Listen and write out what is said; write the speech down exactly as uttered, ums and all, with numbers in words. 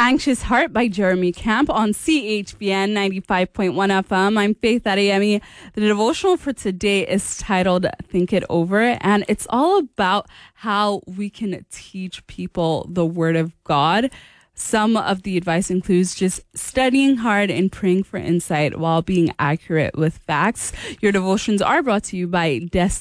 Anxious Heart by Jeremy Camp on C H B N ninety-five point one F M. I'm Faith Adeyemi. The devotional for today is titled Think It Over, and it's all about how we can teach people the Word of God. Some of the advice includes just studying hard and praying for insight while being accurate with facts. Your devotions are brought to you by Destiny.